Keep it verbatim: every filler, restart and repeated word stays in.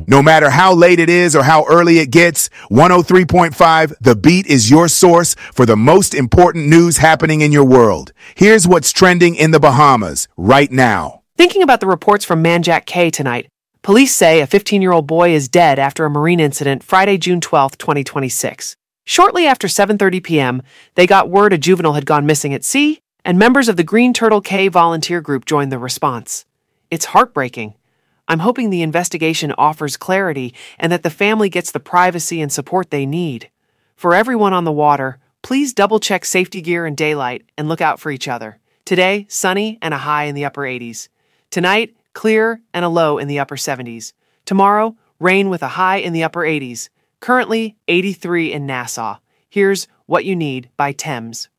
No matter how late it is or how early it gets, one oh three point five The Beat is your source for the most important news happening in your world. Here's what's trending in the Bahamas right now. Thinking about the reports from Manjack Cay tonight, police say a fifteen-year-old boy is dead after a marine incident Friday, June twelfth, twenty twenty-six. Shortly after seven thirty p.m., they got word a juvenile had gone missing at sea, and members of the Green Turtle Cay volunteer group joined the response. It's heartbreaking. I'm hoping the investigation offers clarity and that the family gets the privacy and support they need. For everyone on the water, please double-check safety gear and daylight and look out for each other. Today, sunny and a high in the upper eighties. Tonight, clear and a low in the upper seventies. Tomorrow, rain with a high in the upper eighties. Currently, eighty-three in Nassau. Here's What You Need by Thames.